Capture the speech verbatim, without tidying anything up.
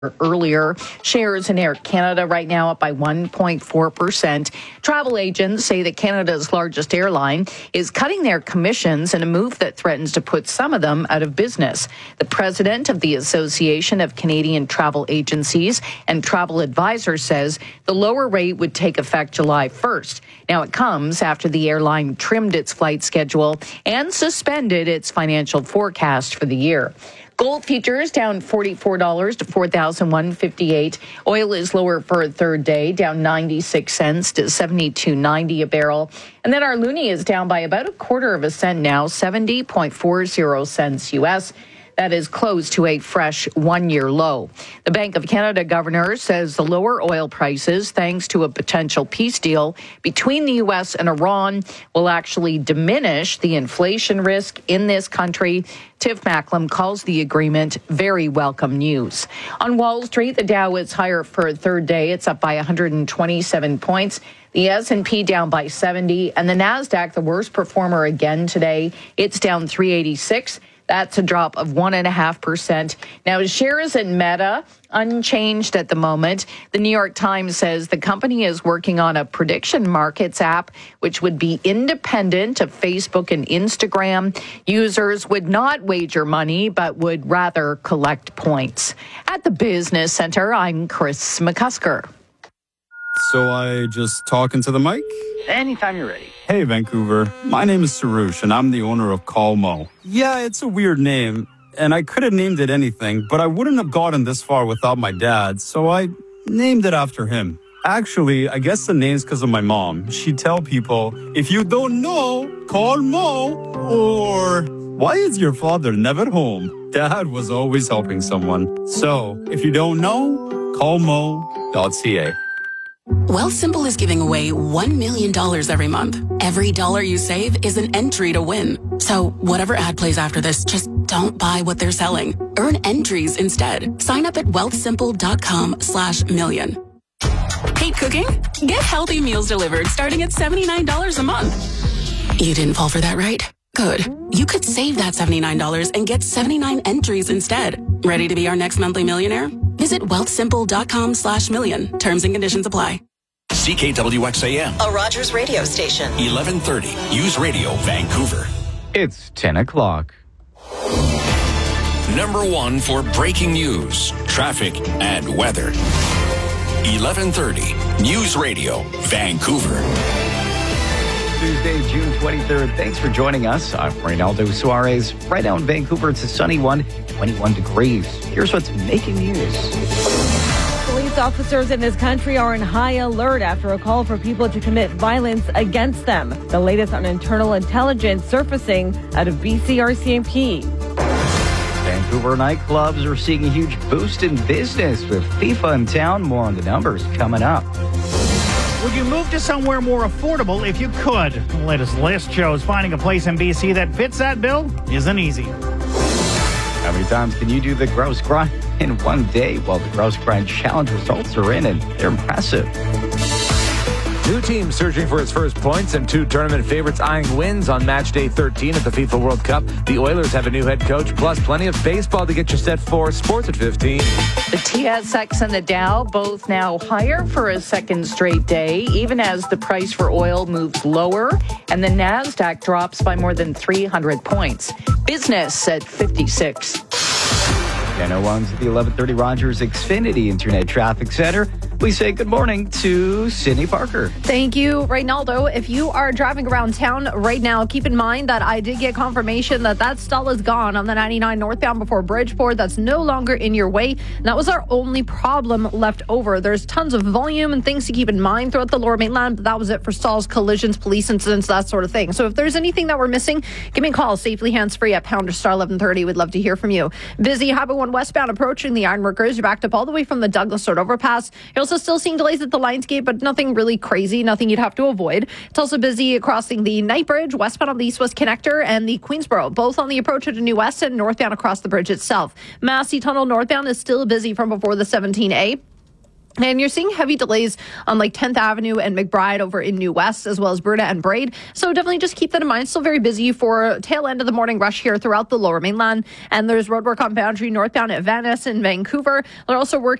earlier. Shares in Air Canada right now up by one point four percent. Travel agents say that Canada's largest airline is cutting their commissions in a move that threatens to put some of them out of business. The president of the Association of Canadian Travel Agencies and Travel Advisors says the lower rate would take effect July first. Now, it comes after the airline trimmed its flight schedule and suspended its financial forecast for the year. Gold futures down forty-four dollars to four thousand one hundred fifty-eight dollars. Oil is lower for a third day, down ninety-six cents to seventy-two ninety a barrel. And then our loonie is down by about a quarter of a cent now, seventy point four zero cents U S. That is close to a fresh one-year low. The Bank of Canada governor says the lower oil prices, thanks to a potential peace deal between the U S and Iran, will actually diminish the inflation risk in this country. Tiff Macklem calls the agreement very welcome news. On Wall Street, the Dow is higher for a third day. It's up by one hundred twenty-seven points. The S and P down by seventy, and the NASDAQ, the worst performer again today. It's down three eighty-six. That's a drop of one point five percent. Now, shares in Meta, unchanged at the moment. The New York Times says the company is working on a prediction markets app, which would be independent of Facebook and Instagram. Users would not wager money, but would rather collect points. At the Business Center, I'm Chris McCusker. So I just talk into the mic? Anytime you're ready. Hey, Vancouver. My name is Sarush, and I'm the owner of Calmo. Yeah, it's a weird name, and I could have named it anything, but I wouldn't have gotten this far without my dad, so I named it after him. Actually, I guess the name's because of my mom. She'd tell people, if you don't know, call Mo, or why is your father never home? Dad was always helping someone. So, if you don't know, call mo dot c a. Wealthsimple is giving away one million dollars every month. Every dollar you save is an entry to win. So whatever ad plays after this, just don't buy what they're selling. Earn entries instead. Sign up at wealthsimple.com slash million. Hate cooking? Get healthy meals delivered starting at seventy-nine dollars a month. You didn't fall for that, right? Good. You could save that seventy-nine dollars and get seventy-nine entries instead. Ready to be our next monthly millionaire? Visit wealthsimple.com slash million. Terms and conditions apply. C K W X A M. A Rogers radio station. eleven thirty. News Radio, Vancouver. It's ten o'clock. Number one for breaking news, traffic, and weather. eleven thirty. News Radio, Vancouver. Tuesday, June twenty-third. Thanks for joining us. I'm Reynaldo Suarez. Right now in Vancouver, it's a sunny one, twenty-one degrees. Here's what's making news. Police officers in this country are in high alert after a call for people to commit violence against them. The latest on internal intelligence surfacing out of B C R C M P. Vancouver nightclubs are seeing a huge boost in business with FIFA in town. More on the numbers coming up. Would you move to somewhere more affordable if you could? The latest list shows finding a place in B C that fits that bill isn't easy. How many times can you do the gross grind in one day? Well, the gross grind challenge results are in, and they're impressive. New team searching for its first points and two tournament favorites eyeing wins on match day thirteen at the FIFA World Cup. The Oilers have a new head coach, plus plenty of baseball to get you set for sports at fifteen. The T S X and the Dow both now higher for a second straight day, even as the price for oil moves lower and the NASDAQ drops by more than three hundred points. Business at fifty-six. ten oh one to the eleven thirty Rogers Xfinity Internet Traffic Center. We say good morning to Sydney Parker. Thank you, Reynaldo. If you are driving around town right now, keep in mind that I did get confirmation that that stall is gone on the ninety-nine northbound before Bridgeport. That's no longer in your way. And that was our only problem left over. There's tons of volume and things to keep in mind throughout the Lower Mainland, but that was it for stalls, collisions, police incidents, that sort of thing. So if there's anything that we're missing, give me a call. Safely hands-free at pounder star eleven thirty. We'd love to hear from you. Busy Highway one westbound approaching the Ironworkers. You're backed up all the way from the Douglas Road overpass. You're also still seeing delays at the Lionsgate, but nothing really crazy, nothing you'd have to avoid. It's also busy crossing the Night Bridge, westbound on the East-West Connector, and the Queensboro, both on the approach to New West and northbound across the bridge itself. Massey Tunnel northbound is still busy from before the seventeen A. And you're seeing heavy delays on like tenth Avenue and McBride over in New West, as well as Bruna and Braid. So definitely just keep that in mind. Still very busy for tail end of the morning rush here throughout the Lower Mainland. And there's roadwork on Boundary northbound at Van Ness in Vancouver. They're also working